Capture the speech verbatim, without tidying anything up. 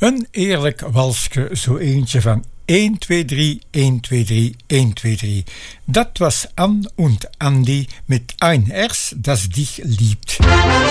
Een eerlijk walsje, zo eentje van één twee drie, één twee drie, één twee drie. Dat was Ann und Andi mit ein Herz, das dich liebt.